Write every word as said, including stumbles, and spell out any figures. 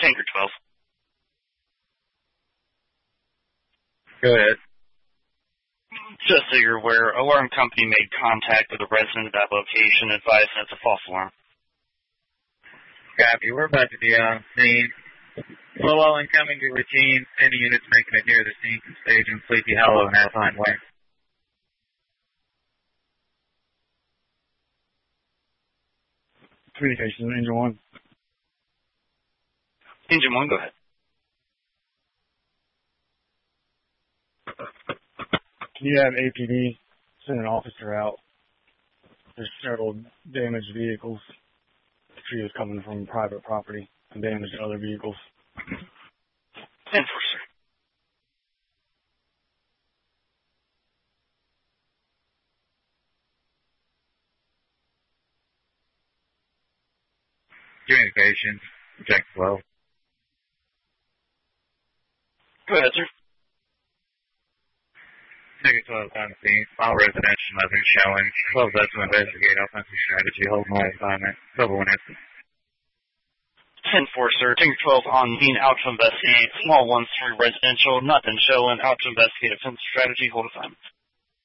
Tanker twelve. Go ahead. Just so you're aware, alarm company made contact with a resident of that location, advising it's a false alarm. Copy. We're about to be on scene. Slow all incoming to routine. Any units making it near the scene can stage in Sleepy Hollow and Alpine Way. Communications, Engine one. Engine one, go ahead. Can you have A P D send an officer out? There's several damaged vehicles. The tree is coming from private property and damaged other vehicles. ten four, sir. Communications, Jack twelve. Go ahead, sir. Ticket twelve on the scene. All residential, nothing showing. twelve up to investigate offensive strategy. Hold my assignment. Double one instant. ten four, sir. Tinker twelve on scene, out to investigate. Small one three residential, nothing showing. Out to investigate offensive strategy. Hold assignment.